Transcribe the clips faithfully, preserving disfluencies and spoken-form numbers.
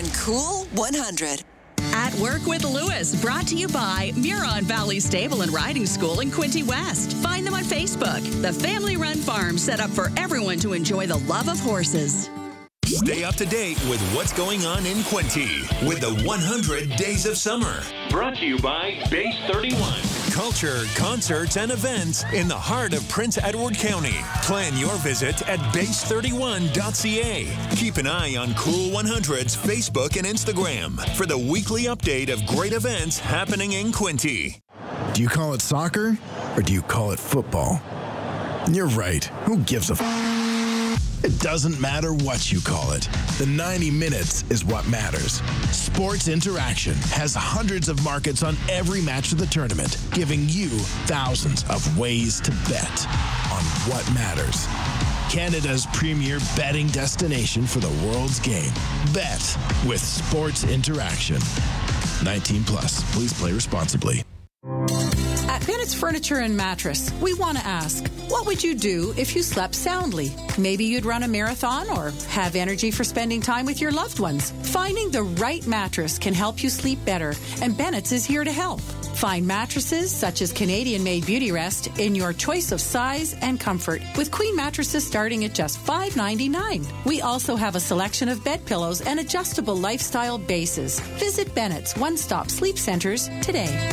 on Cool one hundred. At Work with Lewis, brought to you by Muron Valley Stable and Riding School in Quinte West. Find them on Facebook. The family-run farm set up for everyone to enjoy the love of horses. Stay up to date with what's going on in Quinte with the one hundred Days of Summer. Brought to you by Base thirty-one. Culture, concerts, and events in the heart of Prince Edward County. Plan your visit at base thirty-one dot c a. Keep an eye on Cool one hundred's Facebook and Instagram for the weekly update of great events happening in Quinte. Do you call it soccer or do you call it football? You're right. Who gives a f- It doesn't matter what you call it. The ninety minutes is what matters. Sports Interaction has hundreds of markets on every match of the tournament, giving you thousands of ways to bet on what matters. Canada's premier betting destination for the world's game. Bet with Sports Interaction. nineteen plus. Please play responsibly. At Bennett's Furniture and Mattress, we want to ask, what would you do if you slept soundly? Maybe you'd run a marathon or have energy for spending time with your loved ones. Finding the right mattress can help you sleep better, and Bennett's is here to help. Find mattresses such as Canadian-made Beauty Rest in your choice of size and comfort, with queen mattresses starting at just five ninety-nine. We also have a selection of bed pillows and adjustable lifestyle bases. Visit Bennett's One-Stop Sleep Centers today.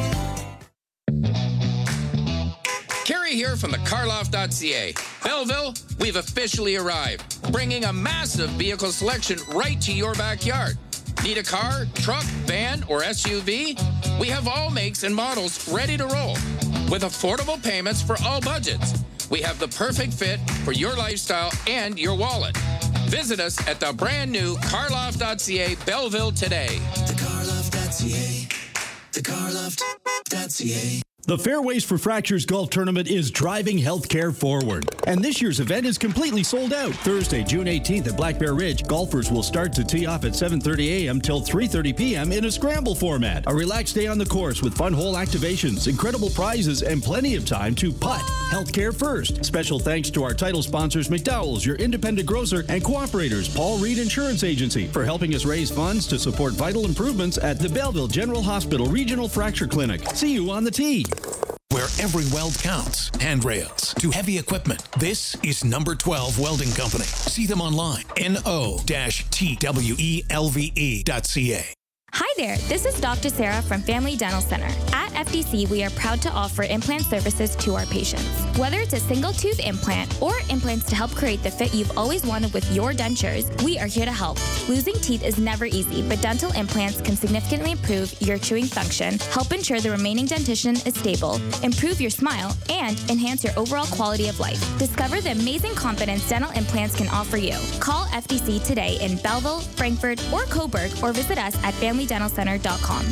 Kerry here from the carloft dot c a. Belleville, we've officially arrived, bringing a massive vehicle selection right to your backyard. Need a car, truck, van, or S U V? We have all makes and models ready to roll with affordable payments for all budgets. We have the perfect fit for your lifestyle and your wallet. Visit us at the brand new carloft dot c a Belleville today. the carloft dot c a. the carloft dot c a. The Fairways for Fractures Golf Tournament is driving healthcare forward. And this year's event is completely sold out. Thursday, June eighteenth at Black Bear Ridge, golfers will start to tee off at seven thirty a.m. till three thirty p.m. in a scramble format. A relaxed day on the course with fun hole activations, incredible prizes, and plenty of time to putt. Healthcare first. Special thanks to our title sponsors, McDowell's, your independent grocer, and cooperators, Paul Reed Insurance Agency, for helping us raise funds to support vital improvements at the Belleville General Hospital Regional Fracture Clinic. See you on the tee. Where every weld counts. Handrails to heavy equipment. This is Number twelve Welding Company. See them online. N O T W E L V E dot C A. Hi there, this is Doctor Sarah from Family Dental Center. At F D C, we are proud to offer implant services to our patients. Whether it's a single tooth implant or implants to help create the fit you've always wanted with your dentures, we are here to help. Losing teeth is never easy, but dental implants can significantly improve your chewing function, help ensure the remaining dentition is stable, improve your smile, and enhance your overall quality of life. Discover the amazing confidence dental implants can offer you. Call F D C today in Belleville, Frankfort, or Coburg, or visit us at family dental center dot com.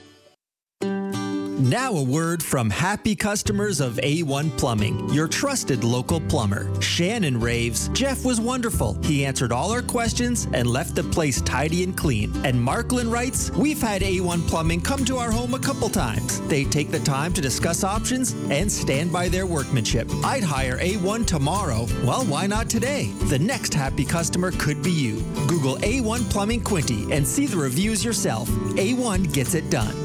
Now a word from happy customers of A one Plumbing, your trusted local plumber. Shannon raves, Jeff was wonderful. He answered all our questions and left the place tidy and clean. And Marklin writes, we've had A one Plumbing come to our home a couple times. They take the time to discuss options and stand by their workmanship. I'd hire A one tomorrow. Well, why not today? The next happy customer could be you. Google A one Plumbing Quinte and see the reviews yourself. A one gets it done.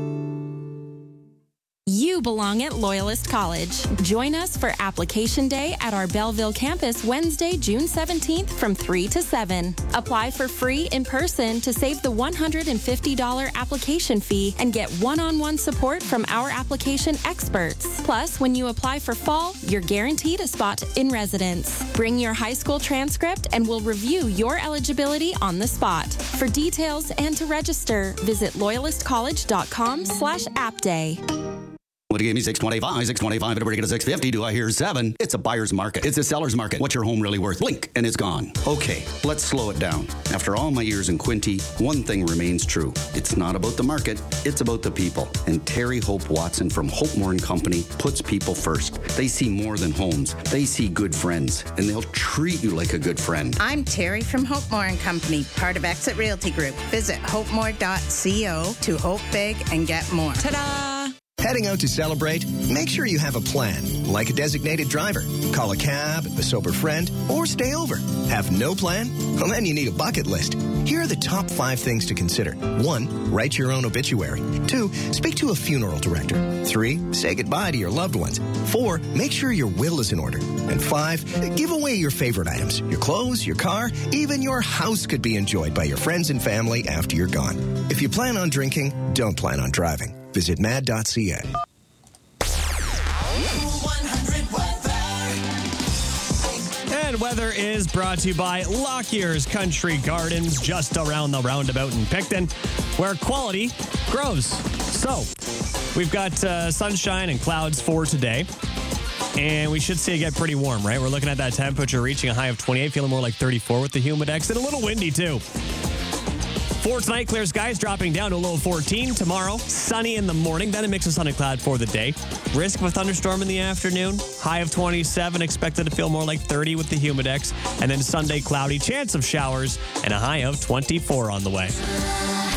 You belong at Loyalist College. Join us for Application Day at our Belleville campus Wednesday, June seventeenth from three to seven. Apply for free in person to save the one hundred fifty dollars application fee and get one-on-one support from our application experts. Plus, when you apply for fall, you're guaranteed a spot in residence. Bring your high school transcript and we'll review your eligibility on the spot. For details and to register, visit loyalist college dot com slash app day. Well, you gave me six twenty-five, six twenty-five, and break it to six fifty. Do I hear seven? It's a buyer's market. It's a seller's market. What's your home really worth? Blink, and it's gone. Okay, let's slow it down. After all my years in Quinte, one thing remains true. It's not about the market, it's about the people. And Terry Hope Watson from Hope Moore and Company puts people first. They see more than homes. They see good friends, and they'll treat you like a good friend. I'm Terry from Hope Moore and Company, part of Exit Realty Group. Visit hope more dot co to hope big and get more. Ta-da! Heading out to celebrate? Make sure you have a plan, like a designated driver. Call a cab, a sober friend, or stay over. Have no plan? Well, then you need a bucket list. Here are the top five things to consider. One, write your own obituary. Two, speak to a funeral director. Three, say goodbye to your loved ones. Four, make sure your will is in order. And five, give away your favorite items. Your clothes, your car, even your house could be enjoyed by your friends and family after you're gone. If you plan on drinking, don't plan on driving. Visit mad dot c a. And weather is brought to you by Lockyer's Country Gardens, just around the roundabout in Picton, where quality grows. So, we've got uh, sunshine and clouds for today. And we should see it get pretty warm, right? We're looking at that temperature reaching a high of twenty-eight, feeling more like thirty-four with the Humidex, and a little windy too. For tonight, clear skies dropping down to a low of fourteen. Tomorrow, sunny in the morning, then a mix of sun and cloud for the day. Risk of a thunderstorm in the afternoon, high of twenty-seven, expected to feel more like thirty with the Humidex. And then Sunday, cloudy, chance of showers, and a high of twenty-four on the way.